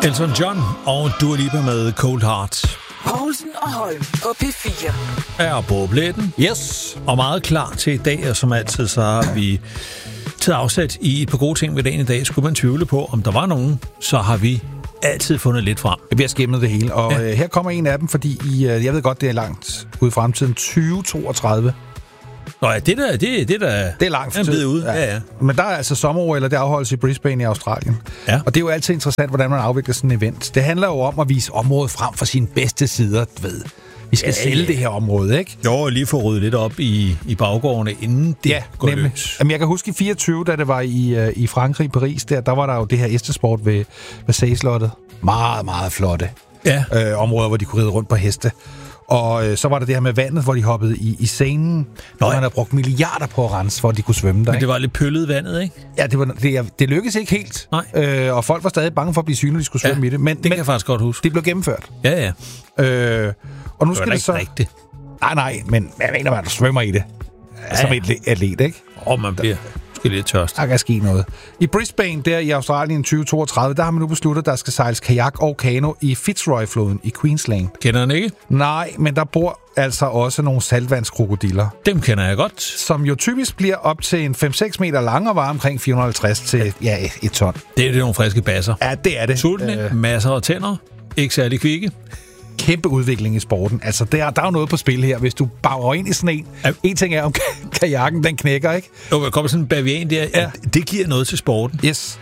Elton John og Dua Lipa med Cold Heart. Poulsen og Holm på P4. Er på pletten. Yes. Og meget klar til i dag, og som altid, så har vi taget afsat i et par gode ting ved dagen i dag. Skulle man tvivle på, om der var nogen, så har vi altid fundet lidt frem. Vi har skimmet det hele, og her kommer en af dem, fordi jeg ved godt, det er langt ude i fremtiden. 2032. Nå ja, det er langt for tid. Ud. Ja. Men der er altså sommer-OL, det afholdes i Brisbane i Australien. Ja. Og det er jo altid interessant, hvordan man afvikler sådan en event. Det handler jo om at vise området frem for sine bedste sider, ved. Vi skal sælge det her område, ikke? Jo, lige få ryddet lidt op i baggårdene, inden det går løs. Jamen, jeg kan huske i 24, da det var i Frankrig, i Paris, der var der jo det her hestesport ved Versailles-slottet. Meget, meget flotte områder, hvor de kunne ride rundt på heste. Og så var der det her med vandet, hvor de hoppede i scenen, hvor man havde brugt milliarder på at rense, for at de kunne svømme der. Men det var lidt pøllet vandet, ikke? Ja, det lykkedes ikke helt. Nej. Og folk var stadig bange for at blive syge, når de skulle svømme i det. Men det kan jeg faktisk godt huske. Det blev gennemført. Ja. Og nu skal det så... rigtigt. Nej, men jeg mener, at du svømmer i det. Som et atlet, ikke? Man bliver lidt tørst. Der kan ske noget. I Brisbane, der i Australien 2032, der har man nu besluttet, at der skal sejles kajak og kano i Fitzroy-floden i Queensland. Kender den ikke? Nej, men der bor altså også nogle saltvandskrokodiller. Dem kender jeg godt. Som jo typisk bliver op til en 5-6 meter lange og vejer omkring 450 til et ton. Det er nogle friske basser. Ja, det er det. Sultne, masser af tænder, ikke særlig kvikke. Kæmpe udvikling i sporten. Altså, der er jo noget på spil her. Hvis du bager ind i sådan en... En ting er, om kajakken, den knækker, ikke? Jo, der kommer sådan en bavian der. Ja. Det giver noget til sporten. Yes.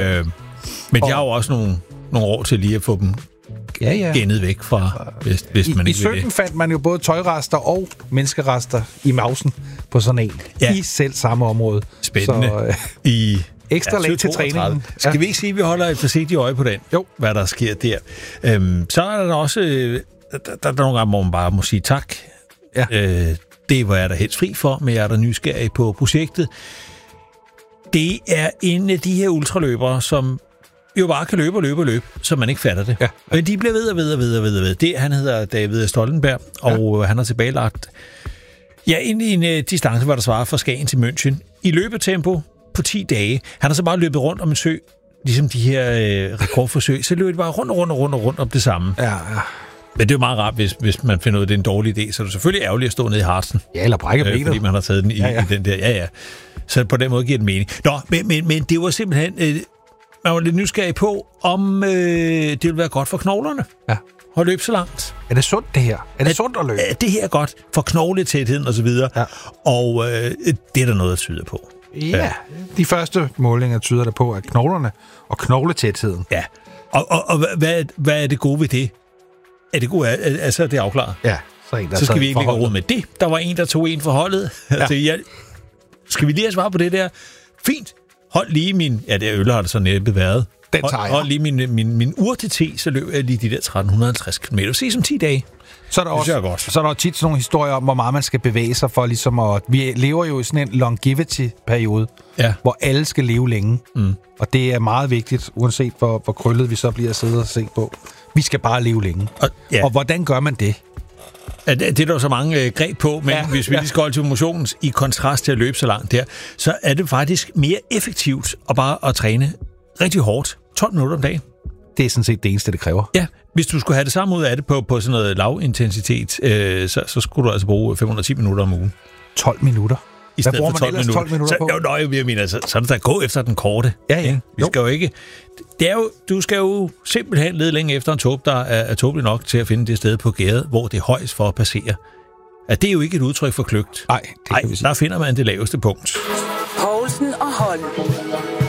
Men jeg har jo også nogle år til lige at få dem gennet væk fra, hvis man ikke vil det. I 17 fandt man jo både tøjrester og menneskerester i mausen på sådan en. Ja. I selv samme område. Spændende. Så, ekstra lag til træningen. Skal vi ikke sige, at vi holder et forsigtigt øje på den? Jo. Hvad der sker der. Så er der også... Der er nogle gange, hvor man bare må sige tak. Ja. Det var jeg da helst fri for, men jeg er da nysgerrig på projektet. Det er en af de her ultraløbere, som jo bare kan løbe, så man ikke fatter det. Ja. Men de bliver ved. Han hedder David Stoltenberg, og han har tilbagelagt en distance, hvor der svarer fra Skagen til München. I løbetempo på 10 dage. Han har så bare løbet rundt om en sø, ligesom de her rekordforsøg, så løber de bare rundt om det samme. Ja. Men det er jo meget rart, hvis man finder ud af, at det er en dårlig idé, så er det selvfølgelig ærgerligt at stå nede i Harsen. Ja, eller brække benet. Fordi man har taget den i den der. Ja. Så på den måde giver det mening. Nå, men det var simpelthen... man var lidt nysgerrig på, om det ville være godt for knoglerne. Ja. At løbe så langt. Er det sundt, det her? Er det sundt at løbe? Det her er godt for knogletætheden og så videre. Ja. Og det er der noget, der tyder på. Ja, de første målinger tyder der på, at knoglerne og knogletætheden. Ja, og hvad er det gode ved det? Er det gode? Altså, det er afklaret? Ja. Så skal vi ikke lægge råd med det. Der var en, der tog en for holdet. Ja. Altså, skal vi lige have svar på det der? Fint. Hold lige min... Ja, det øl har det så næppe været. Den tager jeg. Hold lige min urte-te, så løber jeg lige de der 1350 km. Se som 10 dage. Så er der tit sådan nogle historier om, hvor meget man skal bevæge sig for ligesom at... Vi lever jo i sådan en longevity-periode, hvor alle skal leve længe. Mm. Og det er meget vigtigt, uanset hvor krøllet vi så bliver at sidde og se på. Vi skal bare leve længe. Og hvordan gør man det? Det er der så mange greb på, men hvis vi lige skal holde til motionen i kontrast til at løbe så langt der, så er det faktisk mere effektivt at træne rigtig hårdt 12 minutter om dagen. Det er sådan set det eneste, det kræver. Ja, hvis du skulle have det samme ud af det på sådan noget lavintensitet, så skulle du altså bruge 510 minutter om ugen. 12 minutter? I stedet for 12 minutter. 12 minutter på? Jeg mener, så er det da gå efter den korte. Ja. Vi skal jo ikke... Du skal jo simpelthen lede længe efter en tåbe, der er tåbelig nok til at finde det sted på gæret, hvor det er højst for at passere. Det er jo ikke et udtryk for kløgt. Nej, det kan vi sige. Der finder man det laveste punkt. Poulsen og Holm.